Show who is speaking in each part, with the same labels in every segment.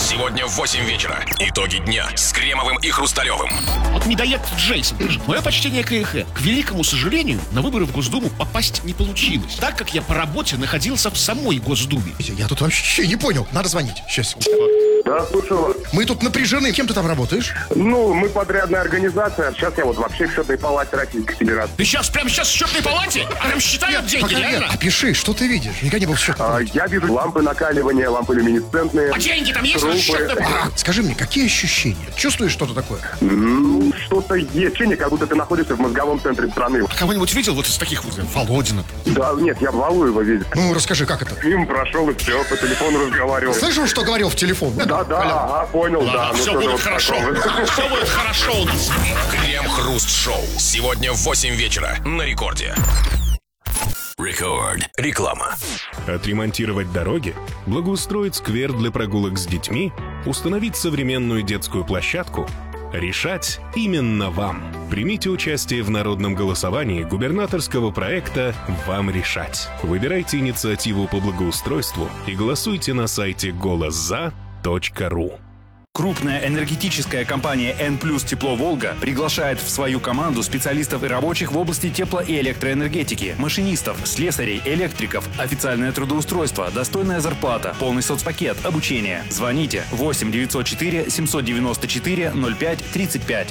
Speaker 1: Сегодня в 8 вечера. Итоги дня с Кремовым и Хрусталевым.
Speaker 2: Вот медоед Джейсон пишет: мое почтение к КХ. К великому сожалению, на выборы в Госдуму попасть не получилось, так как я по работе находился в самой Госдуме.
Speaker 3: Я тут вообще не понял. Надо звонить. Сейчас.
Speaker 4: Да, слушаю вас.
Speaker 3: Мы тут напряжены. Кем ты там работаешь?
Speaker 4: Ну, мы подрядная организация. Сейчас я вот вообще в счетной палате Российской Федерации.
Speaker 2: Ты сейчас, прямо сейчас в счетной палате? А там считают деньги, реально?
Speaker 3: Опиши, что ты видишь? Никогда не был в счетной палате.
Speaker 4: Я вижу лампы накаливания, лампы люминесцентные.
Speaker 2: А деньги там есть?
Speaker 4: трубы.
Speaker 2: Счетная палата?
Speaker 3: Скажи мне, какие ощущения? Чувствуешь что-то такое?
Speaker 4: Ну, что-то есть. Ощущение, как будто ты находишься в мозговом центре страны.
Speaker 2: А кого-нибудь видел вот из таких вот? Володина.
Speaker 4: Да, нет, я в Валуево видел.
Speaker 3: Ну, расскажи, как это?
Speaker 4: Мимо прошел и все, по телефону разговаривал.
Speaker 3: Слышал, что говорил в телефон?
Speaker 4: Да, ага, понял, да.
Speaker 2: Ладно, все
Speaker 4: что-то
Speaker 2: будет
Speaker 4: вот
Speaker 2: хорошо.
Speaker 4: такое.
Speaker 2: Все будет хорошо у нас.
Speaker 1: Крем-хруст-шоу. Сегодня в 8 вечера на Рекорде. Рекорд. Реклама.
Speaker 5: Отремонтировать дороги, благоустроить сквер для прогулок с детьми, установить современную детскую площадку — решать именно вам. Примите участие в народном голосовании губернаторского проекта «Вам решать». Выбирайте инициативу по благоустройству и голосуйте на сайте голосза.ру.
Speaker 6: Крупная энергетическая компания «Н+, Тепло Волга» приглашает в свою команду специалистов и рабочих в области тепло- и электроэнергетики, машинистов, слесарей, электриков, официальное трудоустройство, достойная зарплата, полный соцпакет, обучение. Звоните 8 904 794 05 35.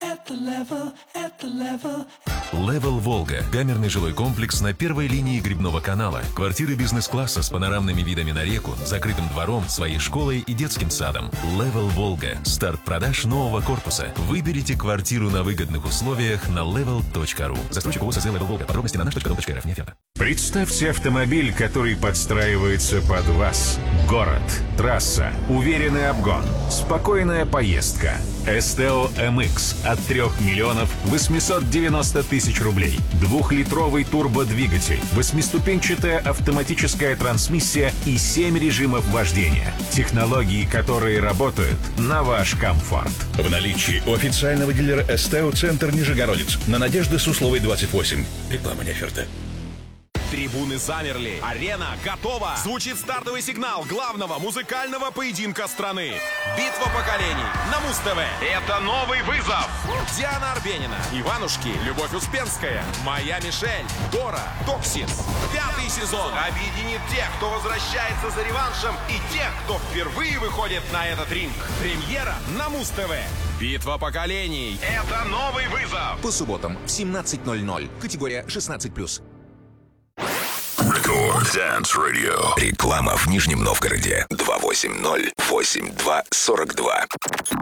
Speaker 7: Level Волга. Камерный жилой комплекс на первой линии Грибного канала. Квартиры бизнес-класса с панорамными видами на реку, закрытым двором, своей школой и детским садом. Level Волга. Старт продаж нового корпуса. Выберите квартиру на выгодных условиях на level.ru. Застройщик ООО «Level Волга». Подробности на nаш.com.rf. Не оферта.
Speaker 8: Представьте автомобиль, который подстраивается под вас. Город, трасса, уверенный обгон, спокойная поездка. СТО MX от 3 миллионов 890 тысяч рублей. 2-литровый турбодвигатель, 8-ступенчатая автоматическая трансмиссия и 7 режимов вождения. Технологии, которые работают на ваш комфорт.
Speaker 9: В наличии у официального дилера СТО «Центр Нижегородец» на Надежды Сусловой 28. Реклама не оферта.
Speaker 10: Трибуны замерли. Арена готова. Звучит стартовый сигнал главного музыкального поединка страны. Битва поколений на Муз-ТВ. Это новый вызов. Диана Арбенина, Иванушки, Любовь Успенская, Моя Мишель, Дора, Токсис. 5-й сезон объединит тех, кто возвращается за реваншем, и тех, кто впервые выходит на этот ринг. Премьера на Муз-ТВ. Битва поколений. Это новый вызов.
Speaker 11: По субботам в 17:00. Категория 16+.
Speaker 1: Рекорд Dance Radio. Реклама в Нижнем Новгороде. 280-82-42.